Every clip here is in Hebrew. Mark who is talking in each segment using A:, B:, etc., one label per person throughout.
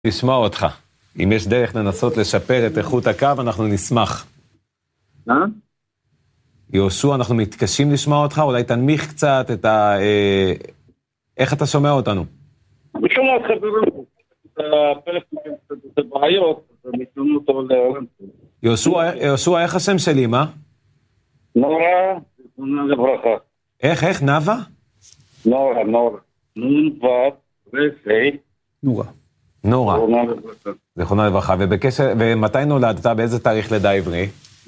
A: לשמוע אותך. אם יש דרך לנסות לשפר את איכות הקו, אנחנו נשמח. יהושע, אנחנו מתקשים לשמוע אותך, אולי תנמיך קצת את איך אתה שומע אותנו?
B: אני שומע אותך ברור. את הפלאפון קצת בעיות, אז אני שומע אותו לעולם.
A: יהושע, איך השם שלי, מה?
B: נורה, זכרונה לברכה.
A: איך, נאווה?
B: נורה. נון ות, רסי.
A: נורה. זכרונה לברכה. ומתי נולדת? באיזה תאריך לידה עברי?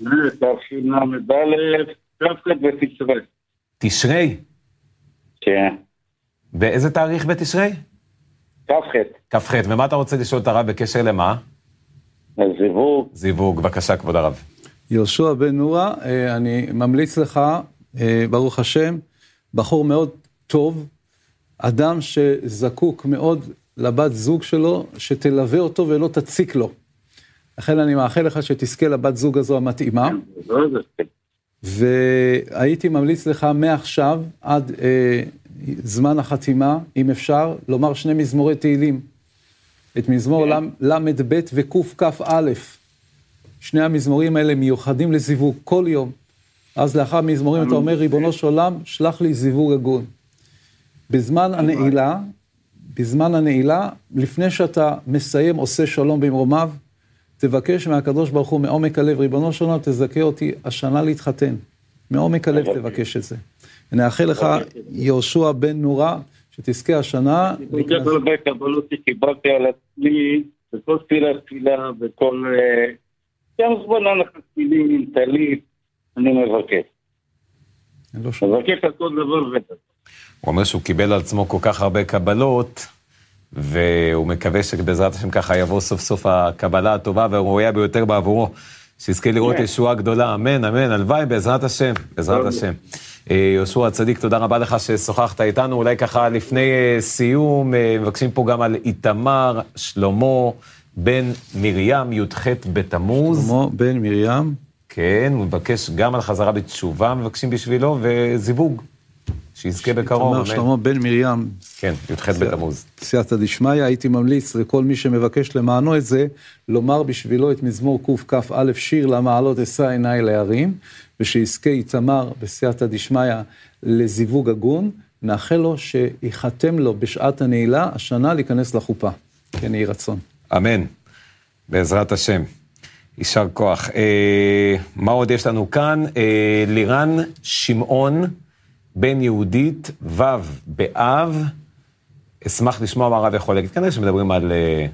B: תשל"ד, כ"ח בתשרי.
A: תשרי?
B: כן.
A: באיזה תאריך בתשרי? כ"ח. ומה אתה רוצה לשאול את הרב בקשר למה?
B: זיווג.
A: זיווג, בבקשה כבוד הרב.
C: יהושע בן נורה, אני ממליץ לך, ברוך השם, בחור מאוד טוב, אדם שזקוק מאוד לבת זוג שלו, שתלווה אותו ולא תציק לו. לכן אני מאחל לך שתזכה לבת זוג הזו המתאימה. והייתי ממליץ לך מעכשיו עד זמן החתימה, אם אפשר, לומר 2 מזמורי תהילים. את מזמור למ"ב וקכ"א. 2 המזמורים האלה מיוחדים לזיווג כל יום. אז לאחר מזמורים אתה אומר, ריבונו של עולם, שלח לי זיווג הגון. בזמן הנעילה, לפני שאתה מסיים עושה שלום במרומיו, תבקש מהקדוש ברוך הוא מעומק הלב, ריבונו של עולם, תזכה אותי השנה להתחתן. מעומק הלב תבקש את זה. ונאחל לך, יהושע בן נורה, שתזכה השנה.
B: כל כך הרבה קבלות שקיבלתי על עצמי, בכל תפילה, בכל... גם זמן אנחנו תפילים, טלית, אני מבקש. מבקש על כל דבר ודבר.
A: הוא אומר שהוא קיבל על עצמו כל כך הרבה קבלות, והוא מקווה שבעזרת השם ככה יבוא סוף סוף הקבלה הטובה והראויה ביותר בעבורו, שיזכה לראות ישועה גדולה, אמן, הלוואי, בעזרת השם, בעזרת השם. יהושע הצדיק, תודה רבה לך ששוחחת איתנו, אולי ככה לפני סיום, מבקשים פה גם על איתמר, שלמה, בן מרים, י"ח בתמוז.
C: שלמה, בן מרים.
A: כן, הוא מבקש גם על חזרה בתשובה, מבקשים בשבילו, וזיווג. שיזכה בקרוב, אמן.
C: שלמה בן מרים.
A: כן, י"ח בתמוז.
C: סייעתא דשמיא, הייתי ממליץ לכל מי שמבקש למענו את זה, לומר בשבילו את מזמור קכ"א, שיר למעלות אשא עיני להרים, ושיזכה איתמר בסייעתא דשמיא לזיווג הגון, נאחל לו שיחתם לו בשעת הנעילה, השנה להיכנס לחופה. כן, יהי רצון.
A: אמן, בעזרת השם. יישר כוח. מה עוד יש לנו כאן? לירן שמעון, בן יהודית, ו' באב, אשמח לשמוע מה הרב יכול להגיד. כנראה שמדברים על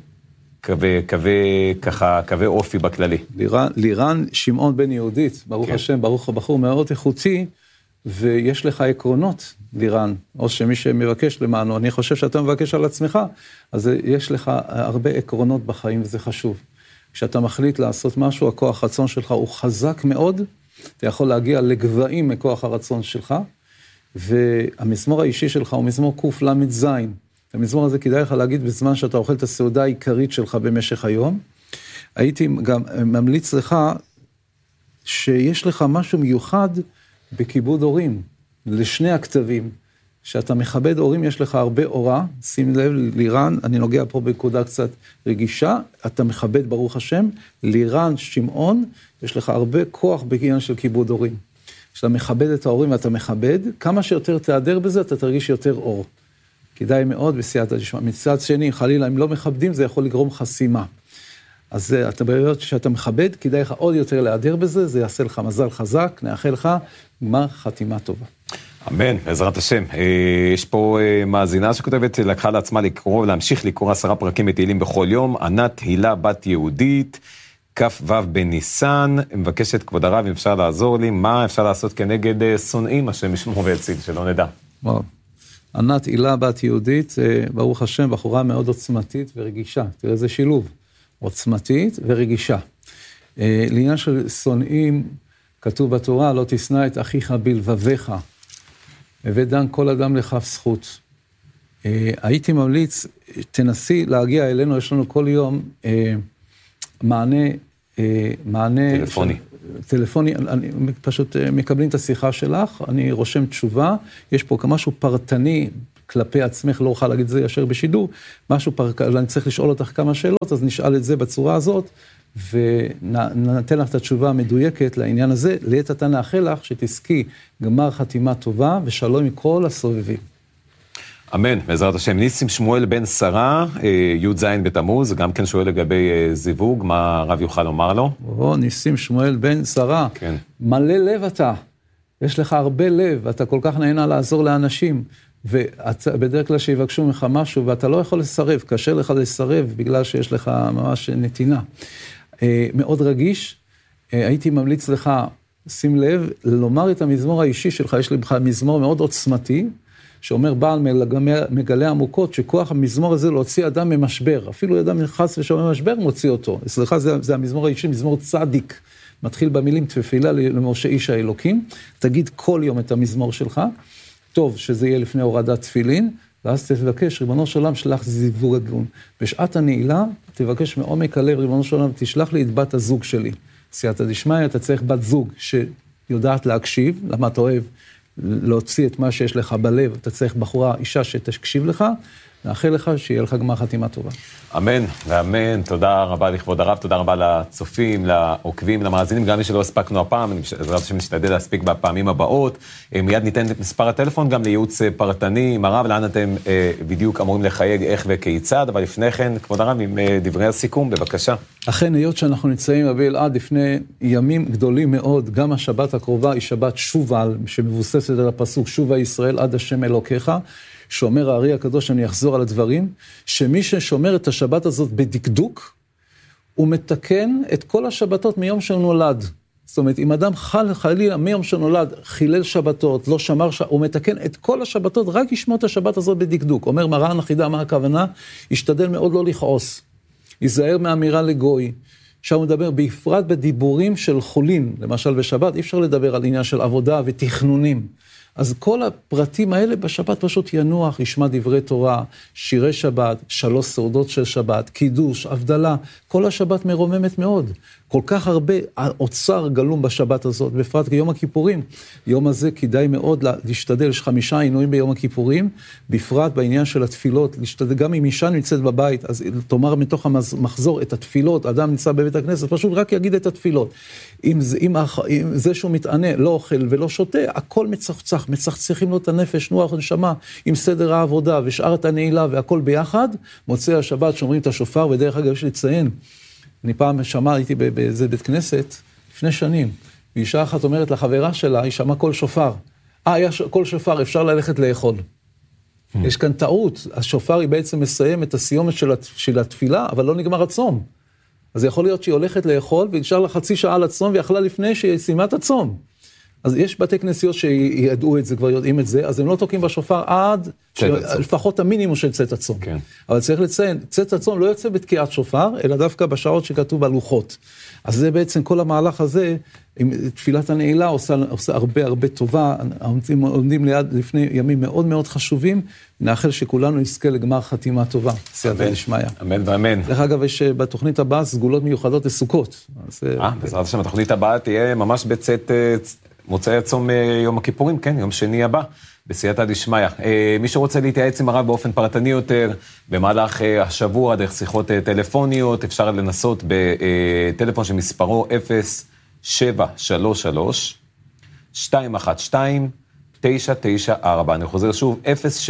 A: קווי אופי בכללי.
C: לירן שמעון בן יהודית, ברוך השם, ברוך הבחור מאוד איכותי, ויש לך עקרונות, לירן, או שמי שמבקש למענו, אני חושב שאתה מבקש על עצמך, אז יש לך הרבה עקרונות בחיים, וזה חשוב. כשאתה מחליט לעשות משהו, הכוח הרצון שלך הוא חזק מאוד, אתה יכול להגיע לגבהים מכוח הרצון שלך, והמזמור האישי שלך הוא מזמור קל"ז. המזמור הזה כדאי לך להגיד בזמן שאתה אוכל את הסעודה העיקרית שלך במשך היום. הייתי גם ממליץ לך שיש לך משהו מיוחד בכיבוד הורים, לשני הכתבים. שאתה מכבד הורים, יש לך הרבה אורה, שים לב, לירן, אני נוגע פה בנקודה קצת רגישה, אתה מכבד ברוך השם, לירן שמעון, יש לך הרבה כוח בעניין של כיבוד הורים. כשאתה מכבד את ההורים ואתה מכבד, כמה שיותר תיעדר בזה, אתה תרגיש יותר אור. כדאי מאוד בסייעתא דשמיא. מצד שני, חלילה, אם לא מכבדים, זה יכול לגרום חסימה. אז אתה בעיות שאתה מכבד, כדאי לך עוד יותר להיעדר בזה, זה יעשה לך מזל חזק, נאחל לך גמר חתימה טובה.
A: אמן, בעזרת השם. יש פה מאזינה שכותבת, לקחה לעצמה להמשיך לקרוא 10 פרקים מתהילים בכל יום, ענת הילה בת יהודית, כ"ו בניסן, מבקשת כבוד הרב, אם אפשר לעזור לי, מה אפשר לעשות כנגד שונאים, השם ישמור ויציל, שלא נדע.
C: וואו. ענת הילה בת יהודית, ברוך השם, בחורה מאוד עוצמתית ורגישה. תראה, זה שילוב, עוצמתית ורגישה. לעניין של שונאים, כתוב בתורה, לא תשנא את אחיך בלבביך, ודן כל אדם לכף זכות. הייתי ממליץ, תנסי להגיע אלינו, יש לנו כל יום מענה טלפוני, פשוט מקבלים את השיחה שלך, אני רושם תשובה, יש פה משהו פרטני, כלפי עצמך, לא אוכל להגיד זה ישר בשידור, משהו אני צריך לשאול אותך כמה שאלות, אז נשאל את זה בצורה הזאת, ונתן לך את התשובה המדויקת לעניין הזה, לעת עתה נאחל לך שתזכי גמר חתימה טובה, ושלום מכל הסובבים.
A: אמן, בעזרת השם. ניסים שמואל בן שרה, י' בתמוז, גם כן שואל לגבי זיווג, מה הרב יוכל לומר לו?
C: ניסים שמואל בן שרה,
A: כן.
C: מלא לב אתה, יש לך הרבה לב, אתה כל כך נהנה לעזור לאנשים, ובדרך כלל שיבקשו ממך משהו, ואתה לא יכול לסרב, קשה לך לסרב, בגלל שיש לך ממש נתינה. מאוד רגיש, הייתי ממליץ לך, שים לב, לומר את המזמור האישי שלך, יש לך מזמור מאוד עוצמתי, שאומר בעל מגלה עמוקות, שכוח המזמור הזה להוציא אדם ממשבר, אפילו אדם חס ושומע משבר מוציא אותו, סליחה, זה המזמור האישי, מזמור צדיק, מתחיל במילים תפילה למשה איש האלוקים, תגיד כל יום את המזמור שלך, טוב שזה יהיה לפני הורדת תפילין, ואז תבקש, ריבונו של עולם, שלח זיווג הגון. בשעת הנעילה, תבקש מעומק הלב, ריבונו של עולם, תשלח לי את בת הזוג שלי. סייעתא דשמיא, אתה צריך בת זוג שיודעת להקשיב, למה אתה אוהב להוציא את מה שיש לך בלב, אתה צריך בחורה, אישה שתקשיב לך, נאחל לך שיהיה לך גמר חתימה טובה.
A: אמן ואמן, תודה רבה לכבוד הרב, תודה רבה לצופים, לעוקבים, למאזינים, גם מי שלא הספקנו הפעם, בעזרת השם נשתדל להספיק בפעמים הבאות, מיד ניתן את מספר הטלפון גם לייעוץ פרטני, עם הרב, לאן אתם בדיוק אמורים לחייג איך וכיצד, אבל לפני כן, כבוד הרב, עם דברי הסיכום, בבקשה.
C: אכן, היות שאנחנו נמצאים עד לפני ימים גדולים מאוד, גם השבת הקרובה היא שבת שובל, שמבוססת על הפסוק, שובה ישראל עד השם אלוקיך, שאומר הארי הקדוש, אני אחזור על הדברים, שמי ששומר את השבת הזאת בדקדוק, הוא מתקן את כל השבתות מיום שנולד. זאת אומרת, אם אדם חלילה מיום שנולד, חילל שבתות, לא שמר, הוא מתקן את כל השבתות, רק ישמור את השבת הזאת בדקדוק. אומר מרן החידה, מה הכוונה? ישתדל מאוד לא לכעוס. ייזהר מאמירה לגוי. שם הוא מדבר בפרט בדיבורים של חולין, למשל בשבת, אי אפשר לדבר על עניין של עבודה ותכנונים. אז כל הפרטים האלה בשבת פשוט ינוח, ישמע דברי תורה, שירי שבת, 3 סעודות של שבת, קידוש, הבדלה, כל השבת מרוממת מאוד. כל כך הרבה אוצר גלום בשבת הזאת, בפרט כיום הכיפורים. יום הזה כדאי מאוד להשתדל, יש 5 עינויים ביום הכיפורים, בפרט בעניין של התפילות, להשתדל, גם אם אישה נמצאת בבית, אז תאמר מתוך המחזור את התפילות, אדם נמצא בבית הכנסת, פשוט רק יגיד את התפילות. אם זה שהוא מתענה, לא אוכל ולא שותה, הכל מצחצח, מצחצחים לו את הנפש, נוח נשמה, עם סדר העבודה ושארת הנעילה והכל ביחד, מוצאי השבת שומרים את השופר, ודרך אגב יש לציין, אני פעם הייתי באיזה בית כנסת, לפני שנים, ואישה אחת אומרת לחברה שלה, היא שמעה כל שופר. היה כל שופר, אפשר ללכת לאכול. יש כאן טעות, השופר היא בעצם מסיים את הסיומת של התפילה, אבל לא נגמר הצום. אז יכול להיות שהיא הולכת לאכול, ונשאר לה חצי שעה לצום, ויכלה לפני שהיא סיימה את הצום. אז יש בתי כנסיות שידעו את זה, כבר יודעים את זה, אז הם לא תוקעים בשופר עד לפחות המינימום של צאת הצום. כן. אבל צריך לציין, צאת הצום לא יוצא בתקיעת שופר, אלא דווקא בשעות שכתוב בלוחות. אז זה בעצם כל המהלך הזה, עם תפילת הנעילה עושה הרבה טובה, עומדים ליד לפני ימים מאוד מאוד חשובים, נאחל שכולנו נזכה לגמר חתימה טובה. סייעתא דשמיא.
A: אמן ואמן.
C: דרך אגב, יש בתוכנית הבאה סגולות מיוחדות לסוכות.
A: בעזרת השם, התוכנית הבאה תהיה ממש בצאת מוצאי הצום יום הכיפורים, כן, יום שני הבא, בסייעתא דשמיא. מי שרוצה להתייעץ עם הרב באופן פרטני יותר, במהלך השבוע, דרך שיחות טלפוניות, אפשר לנסות בטלפון שמספרו 0733-212-994. אני חוזר שוב,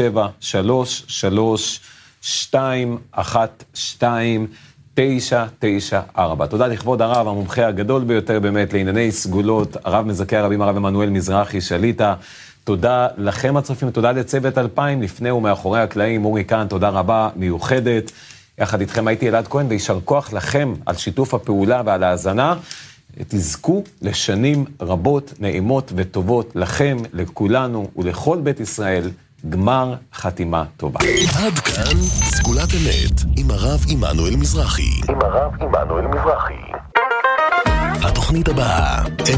A: 0733-212-994. תודה לכבוד הרב, המומחה הגדול ביותר באמת לענייני סגולות, הרב מזכה הרבים, הרב עמנואל מזרחי שליטה. תודה לכם הצופים, תודה לצוות 2000, לפני ומאחורי הקלעים, אורי כאן, תודה רבה, מיוחדת. יחד איתכם הייתי אלעד כהן, וישר כוח לכם על שיתוף הפעולה ועל ההאזנה. תזכו לשנים רבות, נעימות וטובות לכם, לכולנו ולכל בית ישראל. גמר חתימה טובה.
D: עד כאן סגולת אמת עם הרב עמנואל מזרחי. התוכנית הבאה,